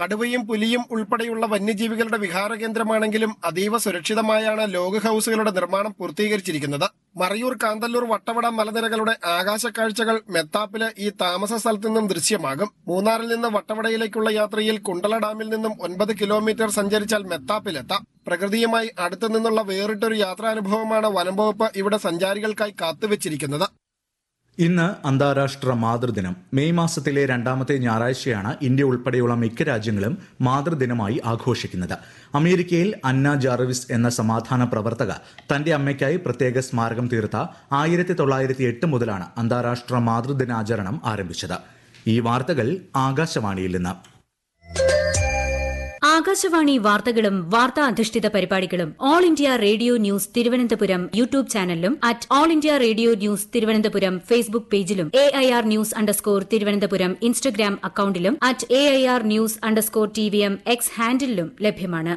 കടുവയും പുലിയും ഉൾപ്പെടെയുള്ള വന്യജീവികളുടെ വിഹാര കേന്ദ്രമാണെങ്കിലും അതീവ സുരക്ഷിതമായാണ് ലോഗ് ഹൌസുകളുടെ നിർമ്മാണം പൂർത്തീകരിച്ചിരിക്കുന്നത്. മറയൂർ, കാന്തല്ലൂർ, വട്ടവട മലനിരകളുടെ ആകാശക്കാഴ്ചകൾ മെത്താപ്പിലെ ഈ താമസ സ്ഥലത്തു നിന്നും ദൃശ്യമാകും. മൂന്നാറിൽ നിന്ന് വട്ടവടയിലേക്കുള്ള യാത്രയിൽ കുണ്ടള ഡാമിൽ നിന്നും 9 കിലോമീറ്റർ സഞ്ചരിച്ചാൽ മെത്താപ്പിലെത്താം. പ്രകൃതിയുമായി അടുത്തു നിന്നുള്ള വേറിട്ടൊരു യാത്രാനുഭവമാണ് വനം വകുപ്പ് ഇവിടെ സഞ്ചാരികൾക്കായി കാത്തുവച്ചിരിക്കുന്നത്. ഇന്ന് അന്താരാഷ്ട്ര മാതൃദിനം. മെയ് മാസത്തിലെ രണ്ടാമത്തെ ഞായറാഴ്ചയാണ് ഇന്ത്യ ഉൾപ്പെടെയുള്ള മിക്ക രാജ്യങ്ങളും മാതൃദിനമായി ആഘോഷിക്കുന്നത്. അമേരിക്കയിൽ അന്ന ജാർവിസ് എന്ന സമാധാന പ്രവർത്തക തന്റെ അമ്മയ്ക്കായി പ്രത്യേക സ്മാരകം തീർത്ത 1908 മുതലാണ് അന്താരാഷ്ട്ര മാതൃദിനാചരണം ആരംഭിച്ചത്. ഈ വാർത്തകൾ ആകാശവാണിയിൽ നിന്ന്. ആകാശവാണി വാർത്തകളും വാർത്താ അധിഷ്ഠിത പരിപാടികളും all India radio news Thiruvananthapuram YouTube ചാനലിലും all India radio news Thiruvananthapuram Facebook പേജിലും AIR ന്യൂസ് _തിരുവനന്തപുരം ഇൻസ്റ്റഗ്രാം അക്കൌണ്ടിലും AIR ന്യൂസ് _TVM എക്സ് ഹാൻഡിലും ലഭ്യമാണ്.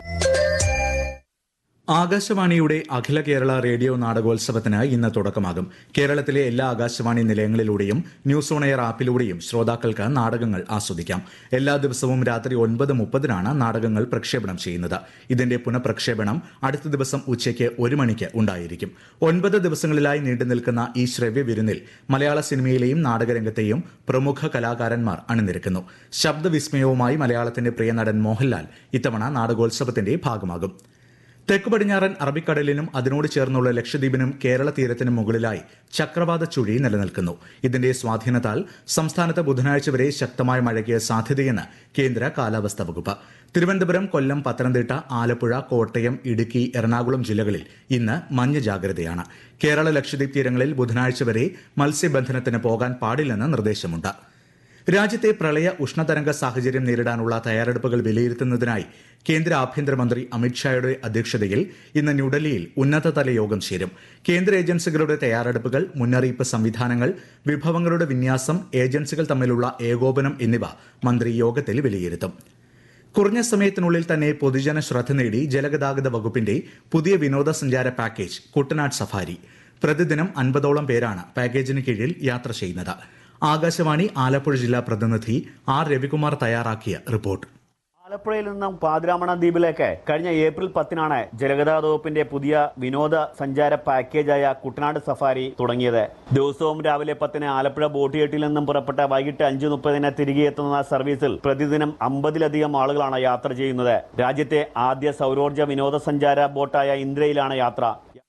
ആകാശവാണിയുടെ അഖില കേരള റേഡിയോ നാടകോത്സവത്തിന് ഇന്ന് തുടക്കമാകും. കേരളത്തിലെ എല്ലാ ആകാശവാണി നിലയങ്ങളിലൂടെയും ന്യൂസ് ഓൺ എയർ ആപ്പിലൂടെയും ശ്രോതാക്കൾക്ക് നാടകങ്ങൾ ആസ്വദിക്കാം. എല്ലാ ദിവസവും രാത്രി 9:30 നാടകങ്ങൾ പ്രക്ഷേപണം ചെയ്യുന്നത്. ഇതിന്റെ പുനഃപ്രക്ഷേപണം അടുത്ത ദിവസം ഉച്ചയ്ക്ക് 1 മണിക്ക് ഉണ്ടായിരിക്കും. 9 ദിവസങ്ങളിലായി നീണ്ടുനിൽക്കുന്ന ഈ ശ്രവ്യ വിരുന്നിൽ മലയാള സിനിമയിലെയും നാടകരംഗത്തെയും പ്രമുഖ കലാകാരന്മാർ അണിനിരക്കുന്നു. ശബ്ദവിസ്മയവുമായി മലയാളത്തിന്റെ പ്രിയ നടൻ മോഹൻലാൽ ഇത്തവണ നാടകോത്സവത്തിന്റെ ഭാഗമാകും. തെക്ക് പടിഞ്ഞാറൻ അറബിക്കടലിനും അതിനോട് ചേർന്നുള്ള ലക്ഷദ്വീപിനും കേരള തീരത്തിനും മുകളിലായി ചക്രവാത ചുഴി നിലനിൽക്കുന്നു. ഇതിന്റെ സ്വാധീനത്താൽ സംസ്ഥാനത്ത് ബുധനാഴ്ച വരെ ശക്തമായ മഴയ്ക്ക് സാധ്യതയെന്ന് കേന്ദ്ര കാലാവസ്ഥാ വകുപ്പ്. തിരുവനന്തപുരം, കൊല്ലം, പത്തനംതിട്ട, ആലപ്പുഴ, കോട്ടയം, ഇടുക്കി, എറണാകുളം ജില്ലകളിൽ ഇന്ന് മഞ്ഞ ജാഗ്രതയാണ്. കേരള ലക്ഷദ്വീപ് തീരങ്ങളിൽ ബുധനാഴ്ച വരെ മത്സ്യബന്ധനത്തിന് പോകാൻ പാടില്ലെന്ന് നിർദ്ദേശമുണ്ട്. രാജ്യത്തെ പ്രളയ ഉഷ്ണതരംഗ സാഹചര്യം നേരിടാനുള്ള തയ്യാറെടുപ്പുകൾ വിലയിരുത്തുന്നതിനായി കേന്ദ്ര ആഭ്യന്തരമന്ത്രി അമിത്ഷായുടെ അധ്യക്ഷതയിൽ ഇന്ന് ന്യൂഡൽഹിയിൽ ഉന്നതതല യോഗം ചേരും. കേന്ദ്ര ഏജൻസികളുടെ തയ്യാറെടുപ്പുകൾ, മുന്നറിയിപ്പ് സംവിധാനങ്ങൾ, വിഭവങ്ങളുടെ വിന്യാസം, ഏജൻസികൾ തമ്മിലുള്ള ഏകോപനം എന്നിവ മന്ത്രി യോഗത്തിൽ വിലയിരുത്തും. കുറഞ്ഞ സമയത്തിനുള്ളിൽ തന്നെ പൊതുജന ശ്രദ്ധ നേടി ജലഗതാഗത വകുപ്പിന്റെ പുതിയ വിനോദസഞ്ചാര പാക്കേജ് കുട്ടനാട് സഫാരി. പ്രതിദിനം 50ഓളം പേരാണ് പാക്കേജിന് കീഴിൽ യാത്ര ചെയ്യുന്നത്. ആകാശവാണി ആലപ്പുഴ ജില്ലാ പ്രതിനിധി R. രവികുമാർ തയ്യാറാക്കിയ റിപ്പോർട്ട്. ആലപ്പുഴയിൽ നിന്നും പാതിരാമണ ദ്വീപിലേക്ക് കഴിഞ്ഞ ഏപ്രിൽ 10 ജലഗതാഗത വകുപ്പിന്റെ പുതിയ വിനോദ സഞ്ചാര പാക്കേജായ കുട്ടനാട് സഫാരി തുടങ്ങിയത്. ദിവസവും രാവിലെ 10 ആലപ്പുഴ ബോട്ടിയെട്ടിൽ നിന്നും പുറപ്പെട്ട വൈകിട്ട് 5:30 തിരികെ എത്തുന്ന സർവീസിൽ പ്രതിദിനം 50ലധികം ആളുകളാണ് യാത്ര ചെയ്യുന്നത്. രാജ്യത്തെ ആദ്യ സൗരോർജ്ജ വിനോദസഞ്ചാര ബോട്ടായ ഇന്ദ്രയിലാണ് യാത്ര.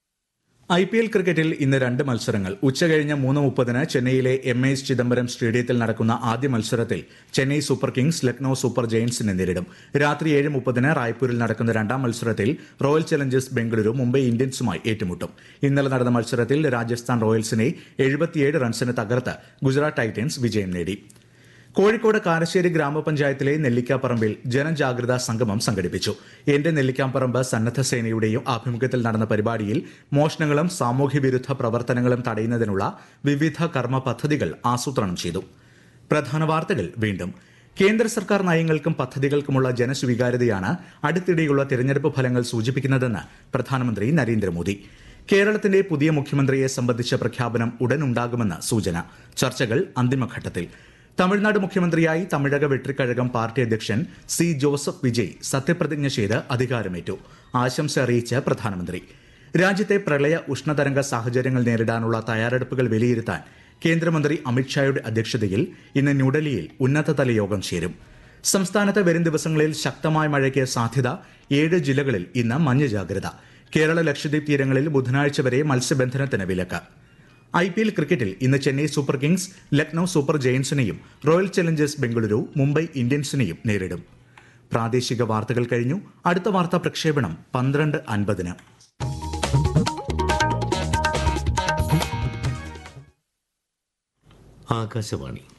IPL ക്രിക്കറ്റിൽ ഇന്ന് 2 മത്സരങ്ങൾ. ഉച്ചകഴിഞ്ഞ് 3:30 ചെന്നൈയിലെ MAS ചിദംബരം സ്റ്റേഡിയത്തിൽ നടക്കുന്ന ആദ്യ മത്സരത്തിൽ Chennai super Kings Lucknow super ജയന്റ്സിനെ നേരിടും. രാത്രി 7:30 റായ്പൂരിൽ നടക്കുന്ന 2ാം മത്സരത്തിൽ റോയൽ ചലഞ്ചേഴ്സ് ബംഗളൂരു മുംബൈ ഇന്ത്യൻസുമായി ഏറ്റുമുട്ടും. ഇന്നലെ നടന്ന മത്സരത്തിൽ രാജസ്ഥാൻ റോയൽസിനെ 77 റൺസിന് തകർത്ത് ഗുജറാത്ത് ടൈറ്റൻസ് വിജയം നേടി. കോഴിക്കോട് കാരശ്ശേരി ഗ്രാമപഞ്ചായത്തിലെ നെല്ലിക്കാപ്പറമ്പിൽ ജനജാഗ്രതാ സംഗമം സംഘടിപ്പിച്ചു. എന്റെ നെല്ലിക്കാപ്പറമ്പ് സന്നദ്ധ സേനയുടെയും ആഭിമുഖ്യത്തിൽ നടന്ന പരിപാടിയിൽ മോഷണങ്ങളും സാമൂഹ്യ വിരുദ്ധ പ്രവർത്തനങ്ങളും തടയുന്നതിനുള്ള വിവിധ കർമ്മ പദ്ധതികൾ ആസൂത്രണം ചെയ്തു. പ്രധാന വാർത്തകൾ വീണ്ടും. കേന്ദ്ര സർക്കാർ നയങ്ങൾക്കും പദ്ധതികൾക്കുമുള്ള ജനസ്വീകാര്യതയാണ് അടുത്തിടെയുള്ള തിരഞ്ഞെടുപ്പ് ഫലങ്ങൾ സൂചിപ്പിക്കുന്നതെന്ന് പ്രധാനമന്ത്രി നരേന്ദ്രമോദി. കേരളത്തിന്റെ പുതിയ മുഖ്യമന്ത്രിയെ സംബന്ധിച്ച പ്രഖ്യാപനം ഉടനുണ്ടാകുമെന്ന് സൂചന. ചർച്ചകൾ അന്തിമഘട്ടത്തിൽ. തമിഴ്നാട് മുഖ്യമന്ത്രിയായി തമിഴക വെട്രിക്കഴകം പാർട്ടി അധ്യക്ഷൻ C. ജോസഫ് വിജയ് സത്യപ്രതിജ്ഞ ചെയ്ത് അധികാരമേറ്റു. ആശംസ അറിയിച്ച് പ്രധാനമന്ത്രി. രാജ്യത്തെ പ്രളയ ഉഷ്ണതരംഗ സാഹചര്യങ്ങൾ നേരിടാനുള്ള തയ്യാറെടുപ്പുകൾ വിലയിരുത്താൻ കേന്ദ്രമന്ത്രി അമിത്ഷായുടെ അധ്യക്ഷതയിൽ ഇന്ന് ന്യൂഡൽഹിയിൽ ഉന്നതതല യോഗം ചേരും. സംസ്ഥാനത്ത് വരും ദിവസങ്ങളിൽ ശക്തമായ മഴയ്ക്ക് സാധ്യത. 7 ജില്ലകളിൽ ഇന്ന് മഞ്ഞ ജാഗ്രത. കേരള ലക്ഷദ്വീപ് തീരങ്ങളിൽ ബുധനാഴ്ച വരെ മത്സ്യബന്ധനത്തിന് വിലക്ക്. IPL ക്രിക്കറ്റിൽ ഇന്ന് Chennai super Kings Lucknow super ജയന്റ്സിനെയും royal Challengers Bengaluru Mumbai ഇന്ത്യൻസിനെയും നേരിടും. പ്രാദേശിക വാർത്തകൾ കഴിഞ്ഞു. അടുത്ത വാർത്താ പ്രക്ഷേപണം 12:50. ആകാശവാണി